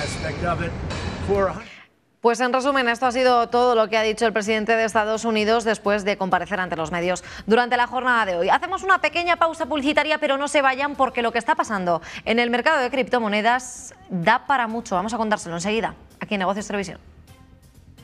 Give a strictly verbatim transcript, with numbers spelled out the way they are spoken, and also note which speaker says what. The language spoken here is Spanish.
Speaker 1: aspect of it for
Speaker 2: Pues en resumen, esto ha sido todo lo que ha dicho el presidente de Estados Unidos después de comparecer ante los medios durante la jornada de hoy. Hacemos una pequeña pausa publicitaria, pero no se vayan porque lo que está pasando en el mercado de criptomonedas da para mucho. Vamos a contárselo enseguida, aquí en Negocios Televisión.